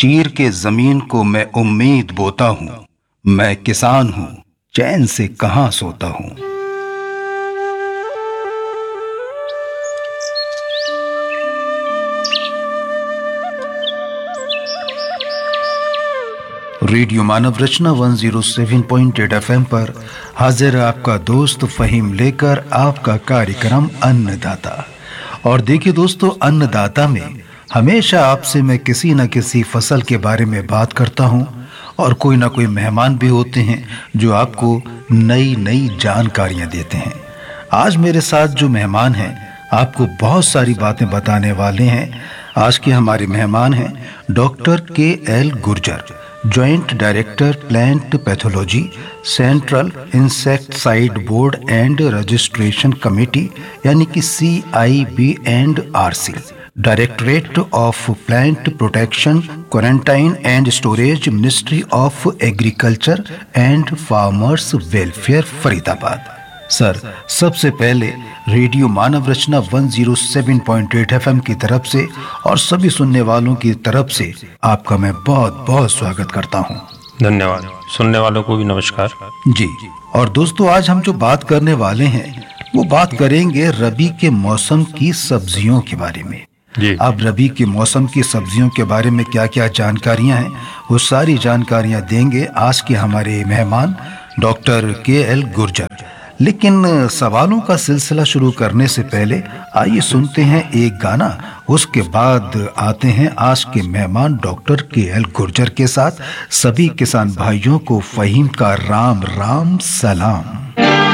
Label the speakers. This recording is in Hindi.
Speaker 1: चीर के जमीन को मैं उम्मीद बोता हूँ। मैं किसान हूँ, चैन से कहाँ सोता हूँ। रेडियो मानव रचना 107.8 FM पर हाजिर आपका दोस्त फहीम लेकर आपका कार्यक्रम अन्नदाता। और देखिए दोस्तों, अन्नदाता में हमेशा आपसे मैं किसी न किसी फसल के बारे में बात करता हूं और कोई ना कोई मेहमान भी होते हैं जो आपको नई नई जानकारियां देते हैं। आज मेरे साथ जो मेहमान हैं आपको बहुत सारी बातें बताने वाले हैं। आज के हमारे मेहमान हैं doctor KL Gurjar, joint director plant pathology, central insecticide board and registration committee यानी कि CIB&RC, directorate of plant protection, quarantine and storage, ministry of agriculture and farmers welfare, Faridabad. Sir, सबसे पहले रेडियो मानव रचना 107.8 FM की तरफ से और सभी सुनने वालों की तरफ से आपका मैं बहुत बहुत स्वागत करता हूं।
Speaker 2: धन्यवाद। सुनने वालों को भी नमस्कार
Speaker 1: जी। और दोस्तों, आज हम जो बात करने वाले हैं वो बात करेंगे रबी के मौसम की सब्जियों के बारे में
Speaker 2: जी।
Speaker 1: अब रबी के मौसम की सब्जियों के बारे में क्या क्या जानकारियां हैं वो सारी जानकारियां देंगे आज के हमारे मेहमान डॉक्टर KL गुर्जर। लेकिन सवालों का सिलसिला शुरू करने से पहले आइए सुनते हैं एक गाना, उसके बाद आते हैं आज के मेहमान डॉक्टर KL गुर्जर के साथ। सभी किसान भाइयों को फहीम का राम राम सलाम।